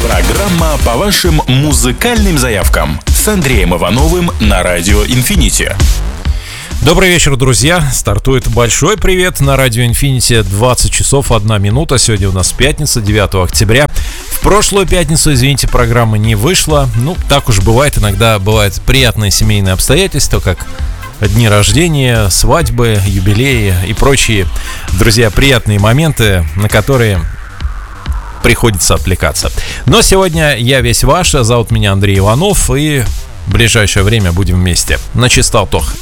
Программа по вашим музыкальным заявкам с Андреем Ивановым на Радио Инфинити. Добрый вечер, друзья. Стартует большой привет на Радио Инфинити. 20 часов 1 минута. Сегодня у нас пятница, 9 октября. В прошлую пятницу, извините, программа не вышла. Ну, так уж бывает. Иногда бывают приятные семейные обстоятельства, как дни рождения, свадьбы, юбилеи и прочие, друзья, приятные моменты, на которые приходится отвлекаться. Но сегодня я весь ваш. Зовут меня Андрей Иванов, и в ближайшее время будем вместе на частотах.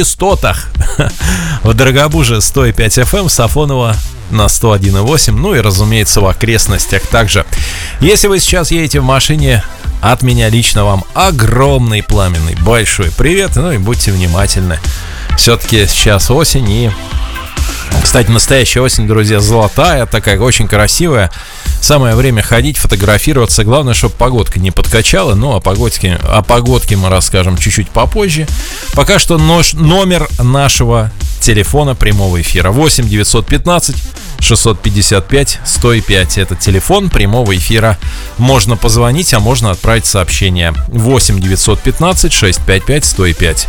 В Дорогобуже 105 FM, Сафоново на 101,8, ну и, разумеется, в окрестностях также. Если вы сейчас едете в машине, от меня лично вам огромный, пламенный, большой привет, ну и будьте внимательны. Все-таки сейчас осень, и, кстати, настоящая осень, друзья, золотая, такая очень красивая. Самое время ходить, фотографироваться. Главное, чтобы погодка не подкачала. Ну, о погодке мы расскажем чуть-чуть попозже. Пока что номер нашего телефона прямого эфира 8 915 655 105. Это телефон прямого эфира. Можно позвонить, а можно отправить сообщение. 8 915 655 105.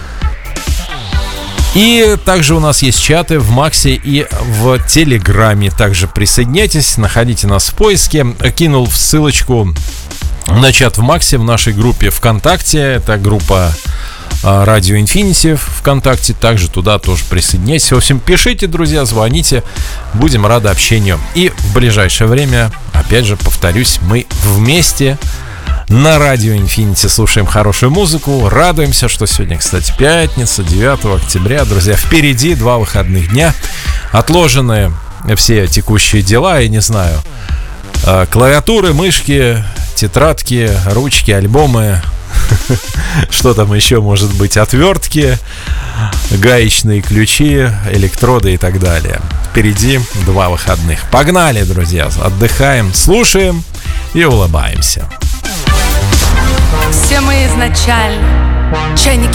И также у нас есть чаты в Максе и в Телеграме. Также присоединяйтесь, находите нас в поиске. Кинул ссылочку на чат в Максе в нашей группе ВКонтакте. Это группа Радио Инфинити ВКонтакте. Также туда тоже присоединяйтесь. В общем, пишите, друзья, звоните. Будем рады общению. И в ближайшее время, опять же, повторюсь, мы вместе на Радио Инфинити слушаем хорошую музыку. Радуемся, что сегодня, кстати, пятница, 9 октября. Друзья, впереди 2 выходных дня. Отложены все текущие дела, я не знаю, клавиатуры, мышки, тетрадки, ручки, альбомы. Что там еще может быть? Отвертки, гаечные ключи, электроды и так далее. Впереди 2 выходных. Погнали, друзья, отдыхаем, слушаем и улыбаемся. Все мы изначально чайники